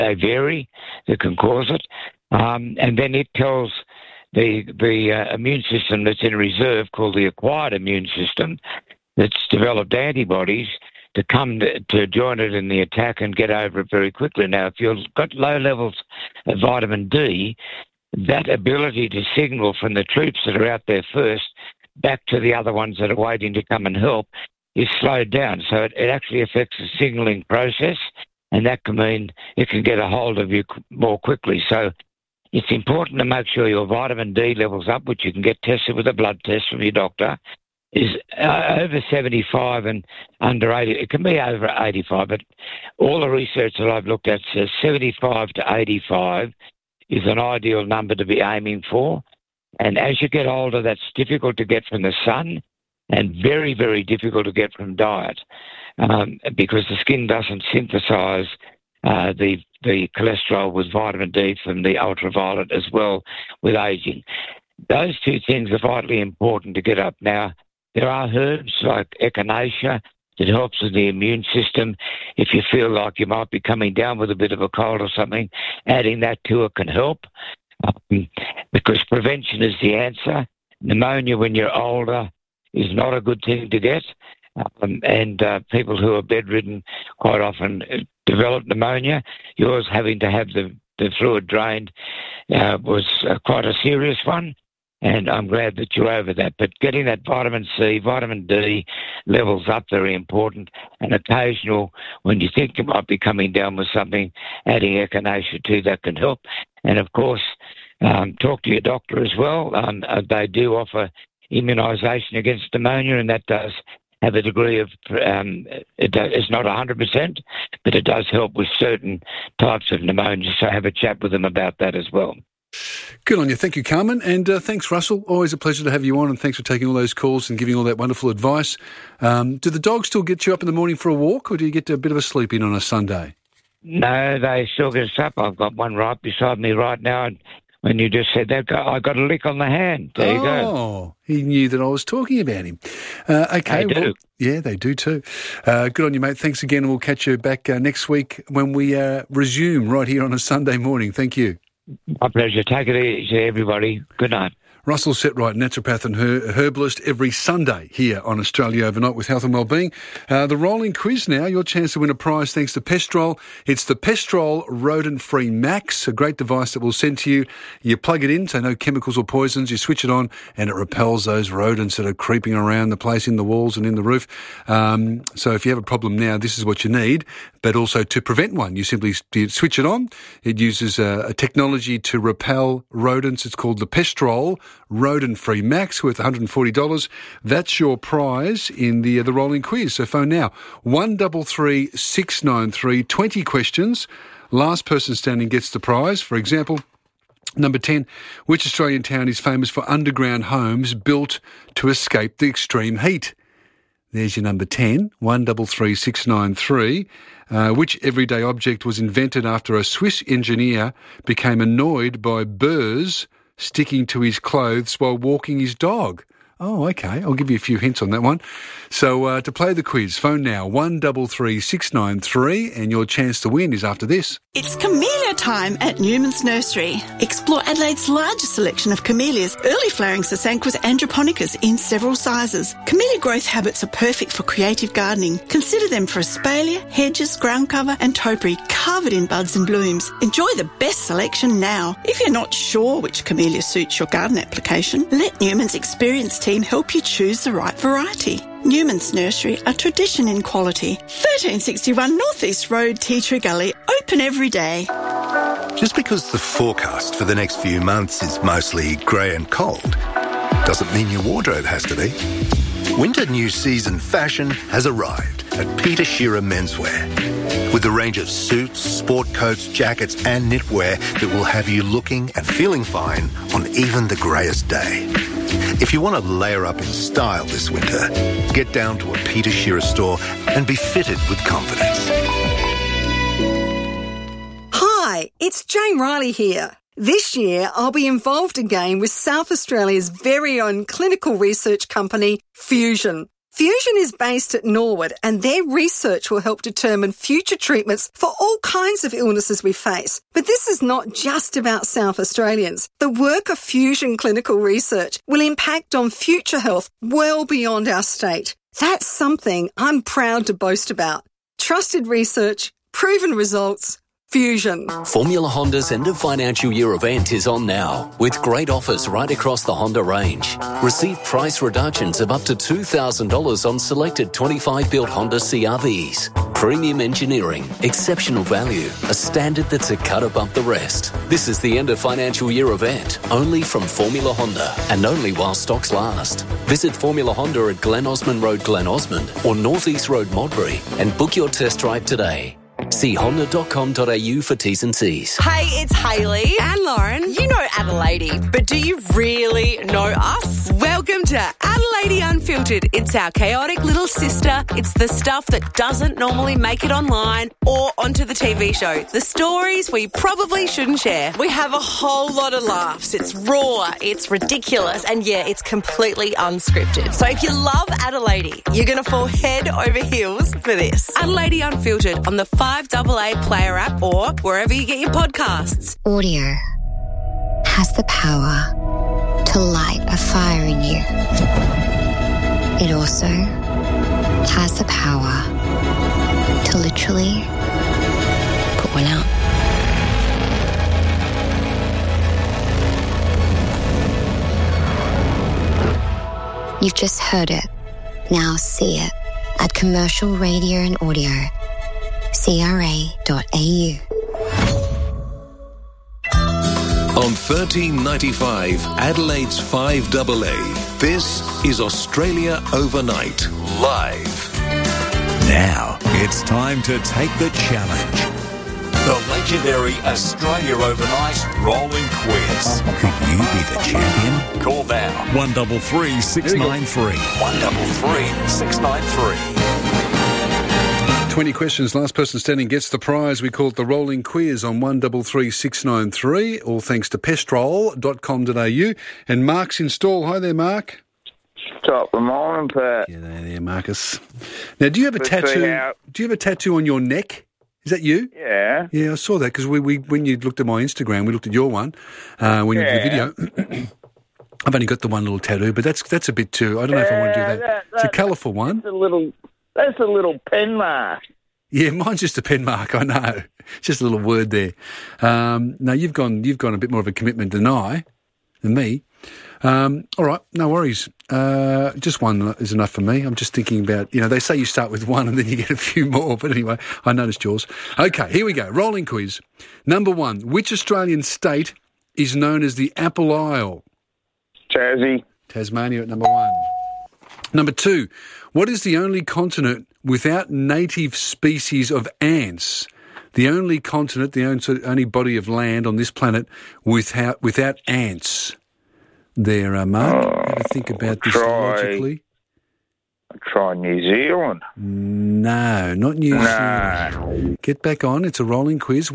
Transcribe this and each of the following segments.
They vary that can cause it. And then it tells the immune system that's in reserve, called the acquired immune system, that's developed antibodies, to come to join it in the attack and get over it very quickly. Now, if you've got low levels of vitamin D, that ability to signal from the troops that are out there first back to the other ones that are waiting to come and help is slowed down. So it actually affects the signalling process, and that can mean it can get a hold of you more quickly. So it's important to make sure your vitamin D levels up, which you can get tested with a blood test from your doctor, is over 75 and under 80. It can be over 85, but all the research that I've looked at says 75 to 85 is an ideal number to be aiming for. And as you get older, that's difficult to get from the sun and very, very difficult to get from diet, because the skin doesn't synthesize the cholesterol with vitamin D from the ultraviolet as well with aging. Those two things are vitally important to get up. Now, there are herbs like echinacea that helps with the immune system. If you feel like you might be coming down with a bit of a cold or something, adding that to it can help, because prevention is the answer. Pneumonia when you're older is not a good thing to get, and people who are bedridden quite often develop pneumonia. Yours having to have the fluid drained was quite a serious one, and I'm glad that you're over that. But getting that vitamin C, vitamin D levels up, very important, and occasional, when you think you might be coming down with something, adding echinacea to that can help. And of course, talk to your doctor as well. They do offer immunisation against pneumonia, and that does have a degree of, it's not 100%, but it does help with certain types of pneumonia. So have a chat with them about that as well. Good on you. Thank you, Carmen. And thanks, Russell. Always a pleasure to have you on, and thanks for taking all those calls and giving all that wonderful advice. Do the dogs still get you up in the morning for a walk, or do you get a bit of a sleep in on a Sunday? No, they still get us up. I've got one right beside me right now, and when you just said that, I got a lick on the hand. There you go. Oh, he knew that I was talking about him. Okay. They do. Well, yeah, they do too. Good on you, mate. Thanks again. We'll catch you back next week when we resume right here on a Sunday morning. Thank you. My pleasure. Take it easy, everybody. Good night. Russell Setright, naturopath and herbalist, every Sunday here on Australia Overnight with Health and Wellbeing. The rolling quiz now, your chance to win a prize thanks to Pestrol. It's the Pestrol Rodent-Free Max, a great device that we'll send to you. You plug it in, so no chemicals or poisons. You switch it on and it repels those rodents that are creeping around the place, in the walls and in the roof. So if you have a problem now, this is what you need. But also to prevent one, you simply switch it on. It uses a technology to repel rodents. It's called the Pestrol Rodent-Free Max, worth $140. That's your prize in the rolling quiz. So phone now, 133 693, 20 questions. Last person standing gets the prize. For example, number 10, which Australian town is famous for underground homes built to escape the extreme heat? There's your number 10, 133 693. Which everyday object was invented after a Swiss engineer became annoyed by burrs sticking to his clothes while walking his dog? Oh, okay. I'll give you a few hints on that one. So to play the quiz, phone now, 133 693, and your chance to win is after this. It's camellia time at Newman's Nursery. Explore Adelaide's largest selection of camellias, early flowering sasanquas and japonicas in several sizes. Camellia growth habits are perfect for creative gardening. Consider them for espalier, hedges, ground cover and topiary covered in buds and blooms. Enjoy the best selection now. If you're not sure which camellia suits your garden application, let Newman's experienced team help you choose the right variety. Newman's Nursery, a tradition in quality. 1361 North East Road, Tea Tree Gully, open every day. Just because the forecast for the next few months is mostly grey and cold, doesn't mean your wardrobe has to be. Winter new season fashion has arrived at Peter Shearer Menswear, with a range of suits, sport coats, jackets and knitwear that will have you looking and feeling fine on even the greyest day. If you want to layer up in style this winter, get down to a Peter Shearer store and be fitted with confidence. Hi, it's Jane Riley here. This year, I'll be involved again with South Australia's very own clinical research company, Fusion. Fusion is based at Norwood and their research will help determine future treatments for all kinds of illnesses we face. But this is not just about South Australians. The work of Fusion Clinical Research will impact on future health well beyond our state. That's something I'm proud to boast about. Trusted research, proven results, Fusion. Formula Honda's end of financial year event is on now, with great offers right across the Honda range. Receive price reductions of up to $2,000 on selected 25-built Honda CR-Vs. Premium engineering, exceptional value, a standard that's a cut above the rest. This is the end of financial year event, only from Formula Honda, and only while stocks last. Visit Formula Honda at Glen Osmond Road, Glen Osmond, or North East Road, Modbury, and book your test drive today. See honda.com.au for T's and C's. Hey, it's Hayley and Lauren. You know Adelaide, but do you really know us? Welcome to Adelaide Unfiltered. It's our chaotic little sister. It's the stuff that doesn't normally make it online or onto the TV show. The stories we probably shouldn't share. We have a whole lot of laughs. It's raw, it's ridiculous, and yeah, it's completely unscripted. So if you love Adelaide, you're going to fall head over heels for this. Adelaide Unfiltered on the 5AA Player app or wherever you get your podcasts. Audio has the power to light a fire in you. It also has the power to literally put one out. You've just heard it. Now see it at Commercial Radio and Audio. CRA.au. On 1395 Adelaide's 5AA, this is Australia Overnight, live. Now it's time to take the challenge. The legendary Australia Overnight Rolling Quiz. Could you be the champion? Call now. 133 693. 133 693. 20 questions. Last person standing gets the prize. We call it the Rolling Quiz on 133693, all thanks to pestrol.com.au. And Mark's in stall. Hi there, Mark. Top of the morning, Pat. G'day there, Marcus. Now, do you have a tattoo? Do you have a tattoo on your neck? Is that you? Yeah. Yeah, I saw that because we when you looked at my Instagram, we looked at your one when you did the video. I've only got the one little tattoo, but that's a bit too. I don't know if I want to do that. It's a colourful one. That's a little pen mark. Yeah, mine's just a pen mark. I know, just a little word there. No, you've gone a bit more of a commitment than me. All right, no worries. Just one is enough for me. I'm just thinking about, they say you start with one and then you get a few more. But anyway, I noticed yours. Okay, here we go. Rolling quiz. Number one, which Australian state is known as the Apple Isle? Tasmania at number one. Number two, what is the only continent without native species of ants? The only continent, the only body of land on this planet without ants. There, Mark. Have to think about this logically. Try New Zealand. No, not New Zealand. Get back on. It's a rolling quiz.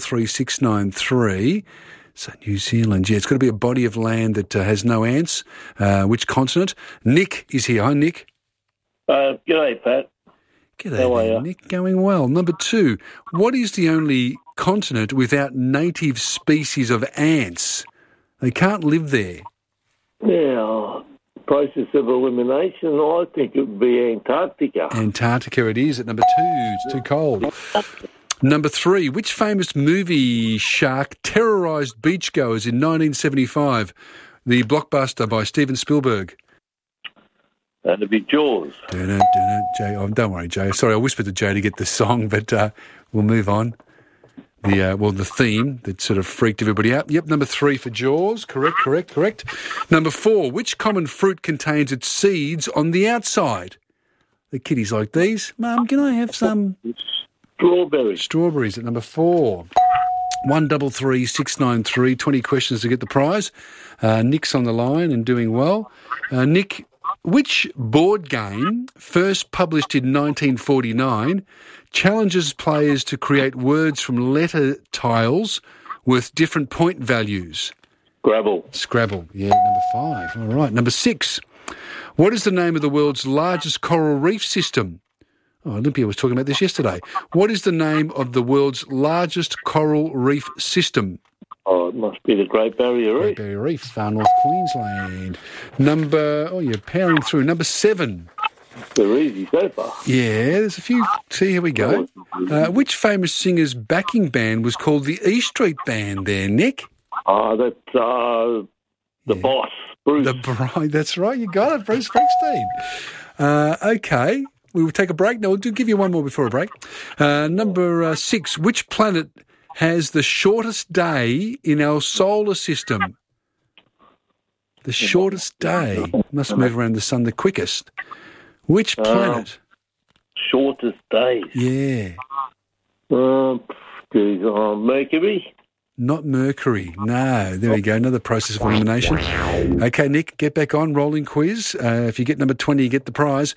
1333693. So New Zealand, yeah, it's got to be a body of land that has no ants. Which continent? Nick is here. Hi, Nick. G'day, Pat. G'day, how are you? Nick. Going well. Number two, what is the only continent without native species of ants? They can't live there. Yeah, process of elimination, I think it would be Antarctica. Antarctica it is at number two. It's too cold. Number three, which famous movie shark terrorised beachgoers in 1975? The blockbuster by Steven Spielberg. That'd be Jaws. Jay. Oh, don't worry, Jay. Sorry, I whispered to Jay to get the song, but we'll move on. The theme that sort of freaked everybody out. Yep, number three for Jaws. Correct. Number four, which common fruit contains its seeds on the outside? The kiddies like these. Mum, can I have some? Strawberries. Strawberries at number four. 1333693. 20 questions to get the prize. Nick's on the line and doing well. Nick, which board game, first published in 1949, challenges players to create words from letter tiles with different point values? Scrabble. Yeah, number five. All right. Number six. What is the name of the world's largest coral reef system? Oh, Olympia was talking about this yesterday. What is the name of the world's largest coral reef system? Oh, it must be the Great Barrier Reef. Great Barrier Reef, far north Queensland. You're powering through. Number 7. They're easy so far. Yeah, there's a few. See, here we go. Which famous singer's backing band was called the E Street Band there, Nick? That's the boss, Bruce. That's right, you got it, Bruce Springsteen. Okay, we will take a break. No, we'll give you one more before a break. Number 6, which planet has the shortest day in our solar system? The shortest day. Must move around the sun the quickest. Which planet? Shortest days. Yeah. Mercury? Not Mercury. No. There we go. Another process of elimination. Okay, Nick, get back on. Rolling quiz. If you get number 20, you get the prize.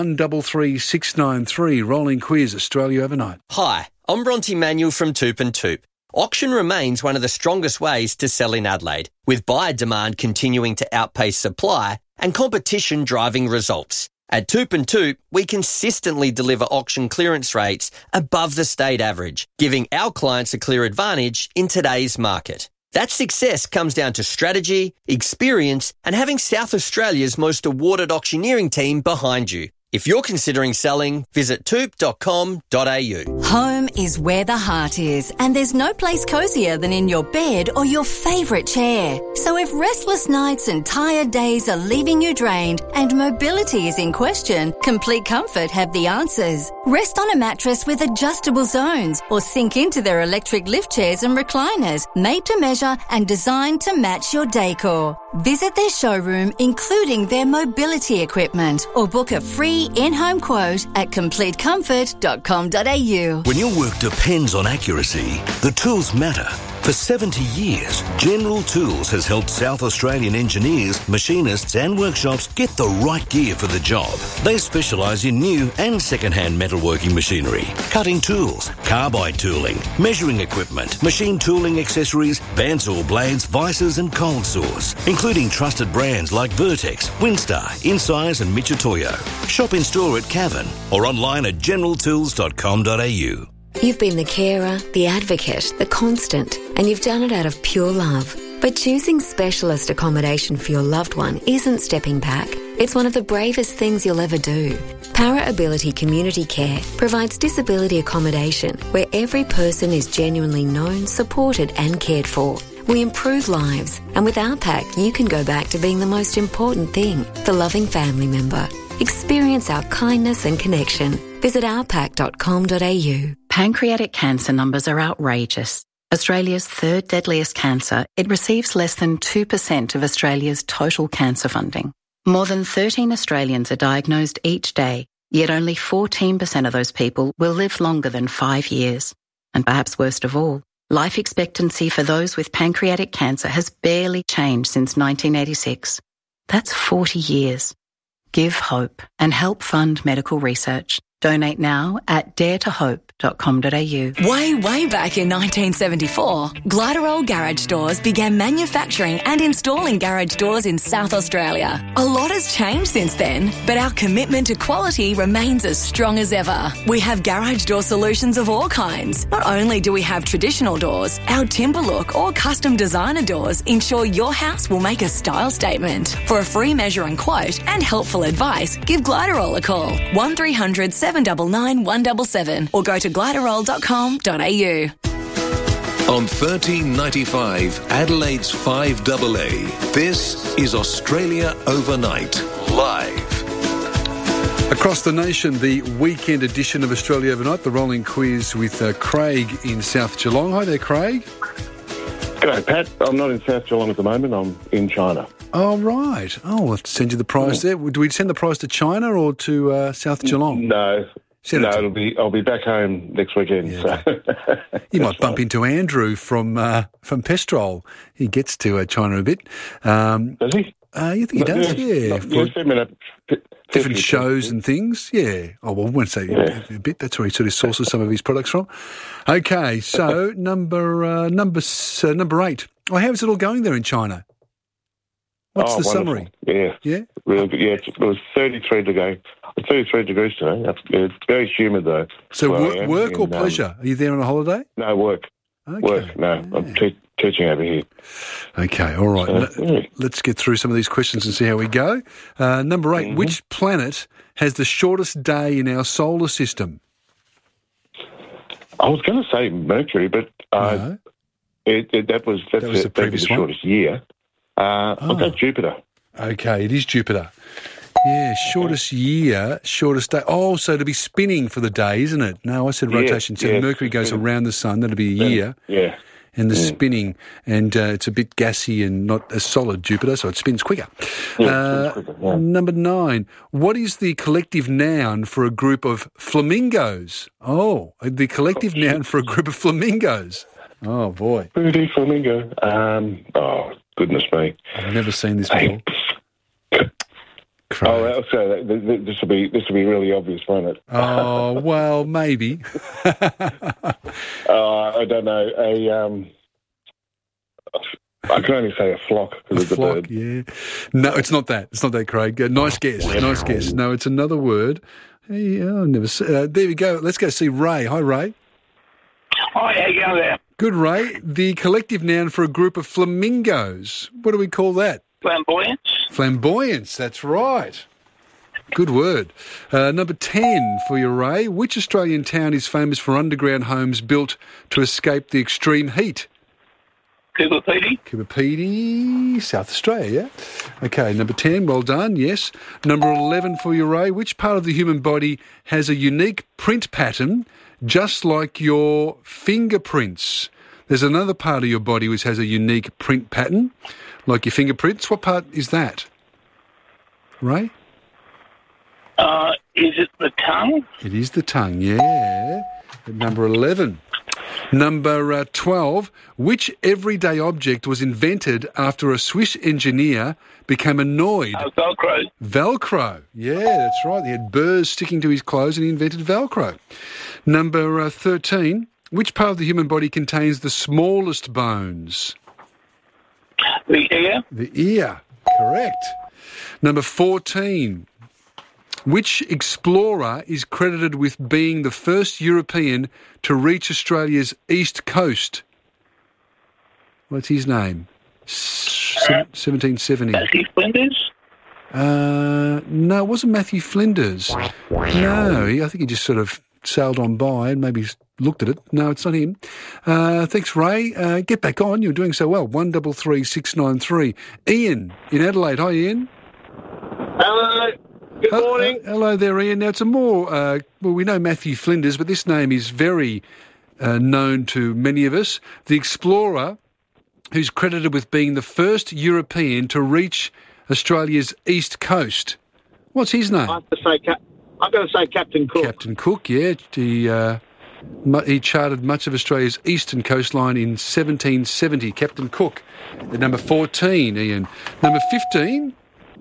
133693. Rolling quiz. Australia overnight. Hi, I'm Bronte Manuel from Toop and Toop. Auction remains one of the strongest ways to sell in Adelaide, with buyer demand continuing to outpace supply and competition driving results. At Toop and Toop, we consistently deliver auction clearance rates above the state average, giving our clients a clear advantage in today's market. That success comes down to strategy, experience, and having South Australia's most awarded auctioneering team behind you. If you're considering selling, visit toop.com.au. Home is where the heart is, and there's no place cosier than in your bed or your favourite chair. So if restless nights and tired days are leaving you drained and mobility is in question, Complete Comfort have the answers. Rest on a mattress with adjustable zones or sink into their electric lift chairs and recliners, made to measure and designed to match your decor. Visit their showroom, including their mobility equipment, or book a free in-home quote at completecomfort.com.au. When your work depends on accuracy, the tools matter. For 70 years, General Tools has helped South Australian engineers, machinists and workshops get the right gear for the job. They specialise in new and second-hand metalworking machinery, cutting tools, carbide tooling, measuring equipment, machine tooling accessories, bandsaw blades, vices and cold saws, including trusted brands like Vertex, Winstar, Incise and Michitoyo. Shop in store at Cavan or online at generaltools.com.au. You've been the carer, the advocate, the constant, and you've done it out of pure love. But choosing specialist accommodation for your loved one isn't stepping back. It's one of the bravest things you'll ever do. Para Ability Community Care provides disability accommodation where every person is genuinely known, supported and cared for. We improve lives, and with our pack, you can go back to being the most important thing, the loving family member. Experience our kindness and connection. Visit ourpack.com.au. Pancreatic cancer numbers are outrageous. Australia's third deadliest cancer, it receives less than 2% of Australia's total cancer funding. More than 13 Australians are diagnosed each day, yet only 14% of those people will live longer than 5 years. And perhaps worst of all, life expectancy for those with pancreatic cancer has barely changed since 1986. That's 40 years. Give hope and help fund medical research. Donate now at daretohope.com.au. Way back in 1974, Gliderol Garage Doors began manufacturing and installing garage doors in South Australia. A lot has changed since then, but our commitment to quality remains as strong as ever. We have garage door solutions of all kinds. Not only do we have traditional doors, our timber look or custom designer doors ensure your house will make a style statement. For a free measure and quote and helpful advice, give Gliderol a call. 1300 799 177 or go to gliderol.com.au. On 1395 Adelaide's 5AA, this is Australia Overnight, live. Across the nation, the weekend edition of Australia Overnight, the rolling quiz with Craig in South Geelong. Hi there, Craig. G'day, Pat. I'm not in South Geelong at the moment. I'm in China. Oh, right. Oh, we'll have to send you the prize there. Do we send the prize to China or to South Geelong? No. I'll be back home next weekend. Yeah, so. You might bump into Andrew from Pestrol. He gets to China a bit. Does he? You think he does? Yeah. Different shows and things. Yeah. Oh, well, I won't say a bit. That's where he sort of sources some of his products from. Okay, so number 8. Oh, how's it all going there in China? What's the wonderful. summary? Yeah. Yeah? Really good. Yeah, it was 33 degrees today. It's very humid, though. So where I am work or in, pleasure? Are you there on a holiday? No, work. Okay. Work, no. I'm teaching over here. Okay, all right. Let's get through some of these questions and see how we go. Number 8, which planet has the shortest day in our solar system? I was going to say Mercury, but No. that was the previous one? shortest year. I'll go Jupiter. Okay, it is Jupiter. Yeah, shortest year, shortest day. Oh, so to be spinning for the day, isn't it? No, I said rotation. So Mercury goes around the sun. That'll be a year. Yeah. And the spinning, and it's a bit gassy and not as solid, Jupiter, so it spins quicker. Number 9, what is the collective noun for a group of flamingos? Oh, the collective noun for a group of flamingos. Oh, boy. Pretty flamingo. Oh, goodness me. I've never seen this before. Oh, so this will be really obvious, won't it? Oh, well, maybe. I don't know. I can only say a flock because of the bird. Yeah. No, it's not that. It's not that, Craig. Nice guess. Nice guess. No, it's another word. Hey, I've never. There we go. Let's go see Ray. Hi, Ray. Hi, how you going there? Good, Ray. The collective noun for a group of flamingos. What do we call that? Flamboyance. Flamboyance, that's right. Good word. Number 10 for you, Ray. Which Australian town is famous for underground homes built to escape the extreme heat? Cooper Pedy, South Australia, yeah? Okay, number 10, well done, yes. Number 11 for you, Ray. Which part of the human body has a unique print pattern just like your fingerprints? There's another part of your body which has a unique print pattern, like your fingerprints. What part is that, Ray? Is it the tongue? It is the tongue, yeah. At number 11. Number 12. Which everyday object was invented after a Swiss engineer became annoyed? Velcro. Velcro. Yeah, that's right. He had burrs sticking to his clothes and he invented Velcro. Number 13. Which part of the human body contains the smallest bones? The ear. The ear. Correct. Number 14. Which explorer is credited with being the first European to reach Australia's east coast? What's his name? 1770. Matthew Flinders? No, it wasn't Matthew Flinders. No, I think he just sort of sailed on by and maybe looked at it. No, it's not him. Thanks, Ray. Get back on. You're doing so well. 133 693. Ian in Adelaide. Hi, Ian. Hello. Good morning. Hello there, Ian. Now, it's a more, well, we know Matthew Flinders, but this name is very known to many of us. The explorer who's credited with being the first European to reach Australia's east coast. What's his name? I'm going to say Captain Cook. Captain Cook, yeah. He charted much of Australia's eastern coastline in 1770. Captain Cook. At number 14, Ian. Number 15...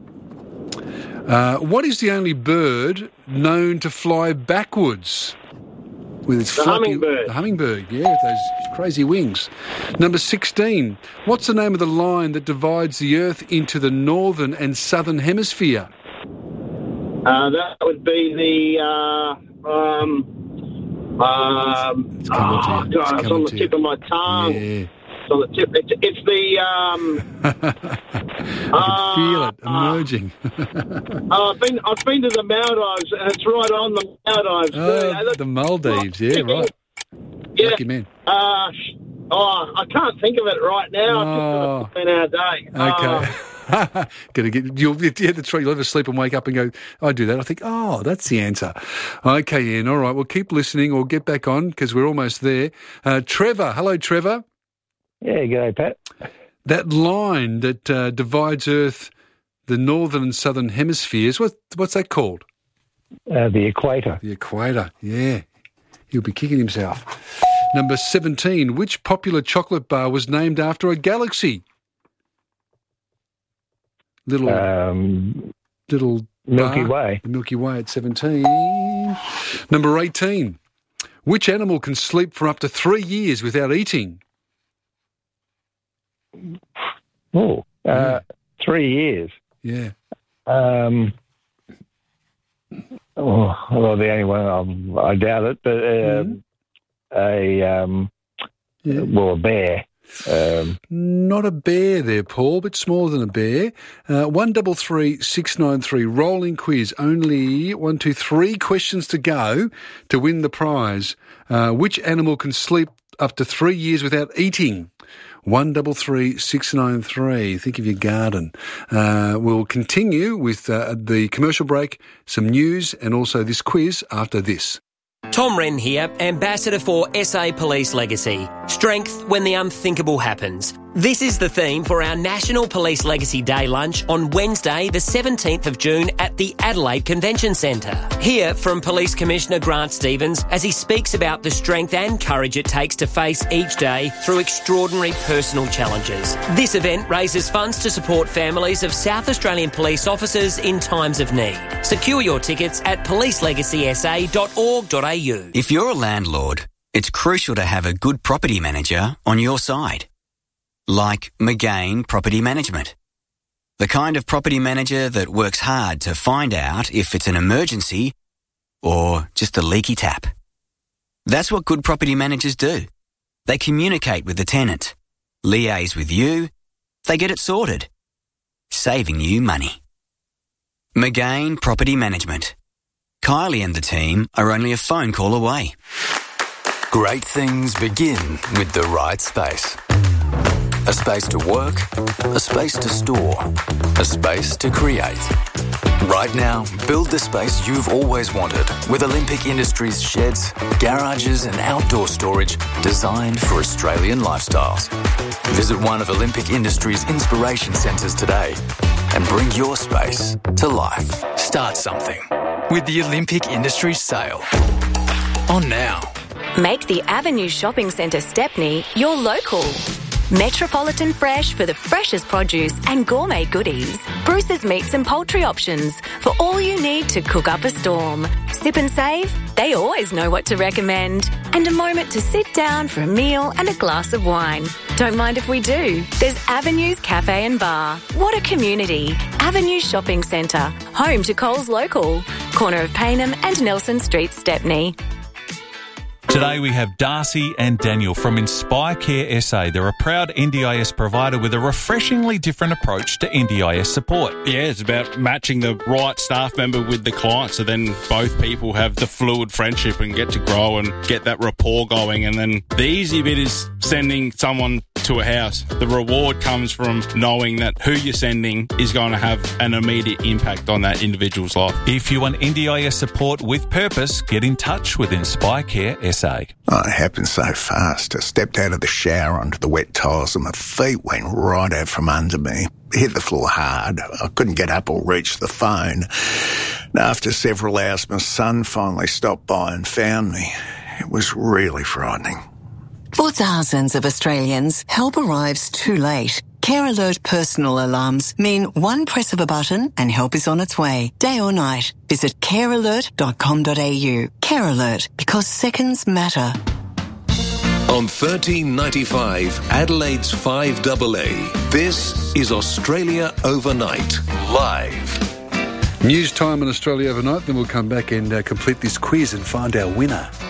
what is the only bird known to fly backwards? With its hummingbird. The hummingbird, yeah, with those crazy wings. Number 16. What's the name of the line that divides the Earth into the northern and southern hemisphere? That would be the... it's on the tip of my tongue. Yeah. It's on the tip. It's the... I can feel it emerging. I've been to the Maldives, and it's right on the Maldives. The Maldives, yeah, right. Yeah. Lucky man. I can't think of it right now. It's just been our day. Okay. That's right. You'll ever sleep and wake up and go, I do that. I think, that's the answer. Okay, Ian. All right. Well, keep listening or get back on because we're almost there. Trevor. Hello, Trevor. Yeah, g'day, Pat. That line that divides Earth, the northern and southern hemispheres, what's that called? The equator. The equator, yeah. He'll be kicking himself. Number 17. Which popular chocolate bar was named after a galaxy? Little Milky Way. The Milky Way at 17. Number 18. Which animal can sleep for up to 3 years without eating? The 3 years. Yeah. Well, the only one, I doubt it, but a bear. Not a bear there, Paul, but smaller than a bear. 133 693 rolling quiz. Only 3 questions to go to win the prize. Which animal can sleep up to 3 years without eating? 133 693. Think of your garden. We'll continue with the commercial break, some news, and also this quiz after this. Tom Wren here, Ambassador for SA Police Legacy. Strength when the unthinkable happens. This is the theme for our National Police Legacy Day lunch on Wednesday, the 17th of June at the Adelaide Convention Centre. Hear from Police Commissioner Grant Stevens as he speaks about the strength and courage it takes to face each day through extraordinary personal challenges. This event raises funds to support families of South Australian police officers in times of need. Secure your tickets at policelegacysA.org.au. If you're a landlord, it's crucial to have a good property manager on your side. Like McGain Property Management. The kind of property manager that works hard to find out if it's an emergency or just a leaky tap. That's what good property managers do. They communicate with the tenant, liaise with you, they get it sorted, saving you money. McGain Property Management. Kylie and the team are only a phone call away. Great things begin with the right space. A space to work, a space to store, a space to create. Right now, build the space you've always wanted with Olympic Industries sheds, garages and outdoor storage designed for Australian lifestyles. Visit one of Olympic Industries' inspiration centres today and bring your space to life. Start something with the Olympic Industries sale. On now. Make the Avenue Shopping Centre Stepney your local. Metropolitan Fresh for the freshest produce and gourmet goodies. Bruce's Meats and Poultry options for all you need to cook up a storm. Sip and save, they always know what to recommend. And a moment to sit down for a meal and a glass of wine. Don't mind if we do. There's Avenues Cafe and Bar. What a community. Avenue Shopping Centre, home to Coles Local. Corner of Payneham and Nelson Street, Stepney. Today we have Darcy and Daniel from Inspire Care SA. They're a proud NDIS provider with a refreshingly different approach to NDIS support. Yeah, it's about matching the right staff member with the client, so then both people have the fluid friendship and get to grow and get that rapport going. And then the easy bit is sending someone to a house. The reward comes from knowing that who you're sending is going to have an immediate impact on that individual's life. If you want NDIS support with purpose, get in touch with Inspire Care SA. Oh, it happened so fast. I stepped out of the shower onto the wet tiles and my feet went right out from under me. Hit the floor hard. I couldn't get up or reach the phone. And after several hours, my son finally stopped by and found me. It was really frightening. For thousands of Australians, help arrives too late. Care Alert personal alarms mean one press of a button and help is on its way, day or night. Visit carealert.com.au. Care Alert, because seconds matter. On 1395 Adelaide's 5AA, this is Australia Overnight, live. News time on Australia Overnight, then we'll come back and complete this quiz and find our winner.